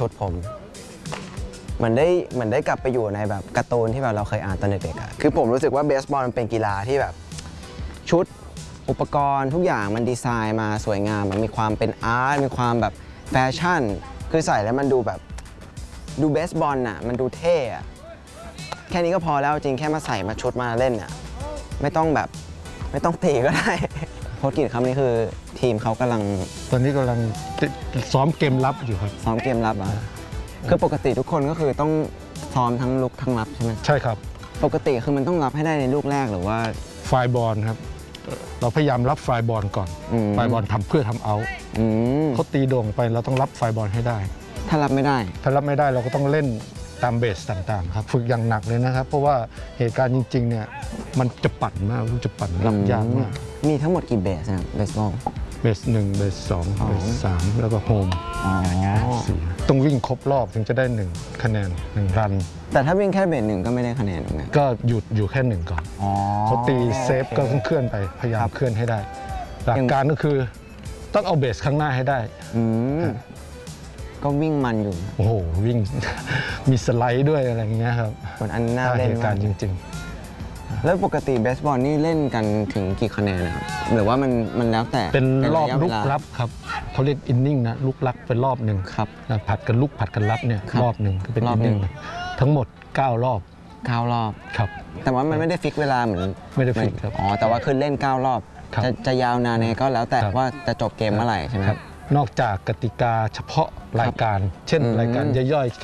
ชุดผมเหมือนได้กลับไปอยู่ในแบบการ์ตูนที่แบบเราเคยอ่านตอนเด็กๆอะคือผมรู้สึกว่าเบสบอลมันเป็นกีฬาที่แบบชุดอุปกรณ์ทุกอย่างมันดีไซน์มาสวยงามมันมีความเป็นอาร์ตมีความแบบแฟชั่นคือใส่แล้วมันดูแบบดูเบสบอลอะมันดูเท่อะแค่นี้ก็พอแล้วจริงแค่มาใส่มาชุดมาเล่นอะไม่ต้องตีก็ได้โค้ชกิจครับนี่คือทีมเขากำลังตอนนี้กำลังซ้อมเกมรับอยู่ครับซ้อมเกมรับอ่ะคือปกติทุกคนก็คือต้องซ้อมทั้งลุกทั้งรับใช่ไหมใช่ครับปกติคือมันต้องรับให้ได้ในลูกแรกหรือว่าไฟบอลครับเราพยายามรับไฟบอลก่อนไฟบอลทำเพื่อทำเอาเขาตีโด่งไปเราต้องรับไฟบอลให้ได้ถ้ารับไม่ได้เราก็ต้องเล่นตามเบสต่างๆครับฝึกอย่างหนักเลยนะครับเพราะว่าเหตุการณ์จริงๆเนี่ยมันจะปั่นมากจะปั่นรับยากมากมีทั้งหมดกี่เบสนะเบสบอลเบส1เบส2เบส3แล้วก็โฮม4ต้องวิ่งครบรอบถึงจะได้1คะแนน1รันแต่ถ้าวิ่งแค่เบส1ก็ไม่ได้คะแนนถูกไหมก็หยุดอยู่แค่1ก่อนเขาตีเซฟก็ต้องเคลื่อนไปพยายามเคลื่อนให้ได้หลักการก็คือต้องเอาเบสข้างหน้าให้ได้ก็วิ่งมันอยู่โอ้โหวิ่งมีสไลด์ด้วยอะไรอย่างเงี้ยครับคนอันน่าเล่นเหตุการณ์จริงๆแล้วปกติเบสบอลนี่เล่นกันถึงกี่คะแนนนะครับหรือว่ามันแล้วแต่เป็นรอบลุกรับครับเขาเรียกอินนิ่งนะลุกรับเป็นรอบหนึ่งครับผัดกันลุกผัดกันรับเนี่ยรอบหนึ่งก็เป็นอินนิ่งทั้งหมด9 รอบ 9 รอบครับแต่ว่ามันไม่ได้ฟิกเวลาเหมือนไม่ได้ฟิกครับแต่ว่าคือเล่น9 รอบจะยาวนานไงก็แล้วแต่ว่าจะจบเกมเมื่อไหร่ใช่ไหมครับนอกจากกติกาเฉพาะรายการเช่นรายการย่อยๆ